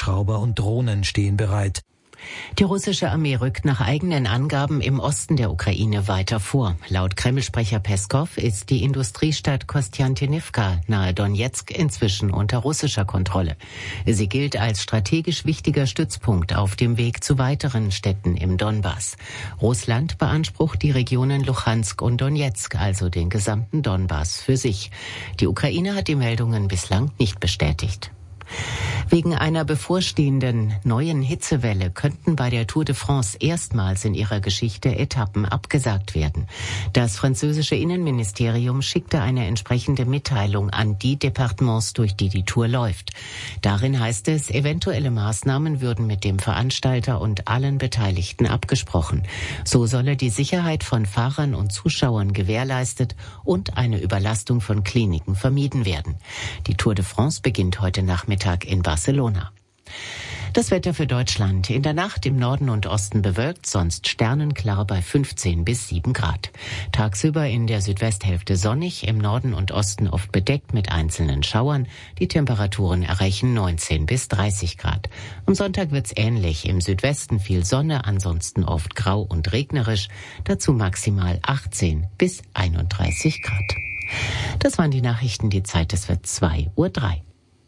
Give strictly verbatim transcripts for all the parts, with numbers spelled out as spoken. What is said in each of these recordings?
Hubschrauber und Drohnen stehen bereit. Die russische Armee rückt nach eigenen Angaben im Osten der Ukraine weiter vor. Laut Kreml-Sprecher Peskow ist die Industriestadt Kostjantinivka nahe Donezk inzwischen unter russischer Kontrolle. Sie gilt als strategisch wichtiger Stützpunkt auf dem Weg zu weiteren Städten im Donbass. Russland beansprucht die Regionen Luhansk und Donezk, also den gesamten Donbass, für sich. Die Ukraine hat die Meldungen bislang nicht bestätigt. Wegen einer bevorstehenden neuen Hitzewelle könnten bei der Tour de France erstmals in ihrer Geschichte Etappen abgesagt werden. Das französische Innenministerium schickte eine entsprechende Mitteilung an die Departements, durch die die Tour läuft. Darin heißt es, eventuelle Maßnahmen würden mit dem Veranstalter und allen Beteiligten abgesprochen. So solle die Sicherheit von Fahrern und Zuschauern gewährleistet und eine Überlastung von Kliniken vermieden werden. Die Tour de France beginnt heute Nachmittag in Barcelona. Das Wetter für Deutschland. In der Nacht im Norden und Osten bewölkt, sonst sternenklar bei fünfzehn bis sieben Grad. Tagsüber in der Südwesthälfte sonnig, im Norden und Osten oft bedeckt mit einzelnen Schauern. Die Temperaturen erreichen neunzehn bis dreißig Grad. Am Sonntag wird's ähnlich. Im Südwesten viel Sonne, ansonsten oft grau und regnerisch. Dazu maximal achtzehn bis einunddreißig Grad. Das waren die Nachrichten. Die Zeit, es wird zwei Uhr drei.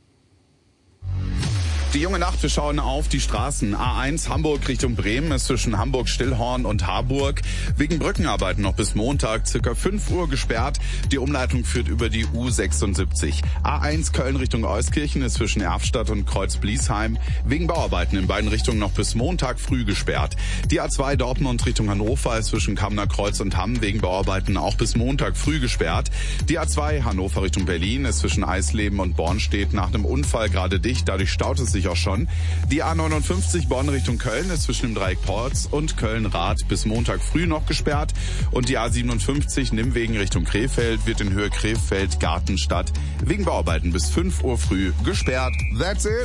Die junge Nacht, wir schauen auf die Straßen. A eins Hamburg Richtung Bremen ist zwischen Hamburg-Stillhorn und Harburg wegen Brückenarbeiten noch bis Montag circa fünf Uhr gesperrt. Die Umleitung führt über die U sechsundsiebzig. A eins Köln Richtung Euskirchen ist zwischen Erfstadt und Kreuz-Bliesheim wegen Bauarbeiten in beiden Richtungen noch bis Montag früh gesperrt. Die A zwei Dortmund Richtung Hannover ist zwischen Kamner Kreuz und Hamm wegen Bauarbeiten auch bis Montag früh gesperrt. Die A zwei Hannover Richtung Berlin ist zwischen Eisleben und Bornstedt nach einem Unfall gerade dicht. Dadurch staut es sich auch schon. Die A neunundfünfzig Bonn Richtung Köln ist zwischen dem Dreieck Porz und Köln-Rath bis Montag früh noch gesperrt. Und die A siebenundfünfzig Nimwegen Richtung Krefeld wird in Höhe Krefeld-Gartenstadt wegen Bauarbeiten bis fünf Uhr früh gesperrt. That's it.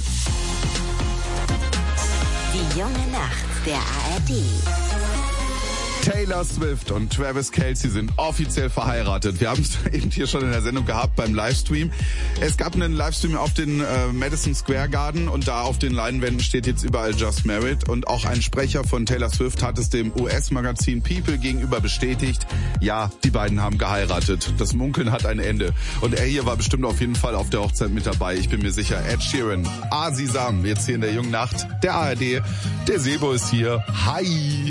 Die junge Nacht der A R D. Taylor Swift und Travis Kelce sind offiziell verheiratet. Wir haben es eben hier schon in der Sendung gehabt beim Livestream. Es gab einen Livestream auf den äh, Madison Square Garden und da auf den Leinwänden steht jetzt überall Just Married. Und auch ein Sprecher von Taylor Swift hat es dem U S-Magazin People gegenüber bestätigt. Ja, die beiden haben geheiratet. Das Munkeln hat ein Ende. Und er hier war bestimmt auf jeden Fall auf der Hochzeit mit dabei. Ich bin mir sicher. Ed Sheeran, Asisam, jetzt hier in der jungen Nacht der A R D. Der Sebo ist hier. Hi!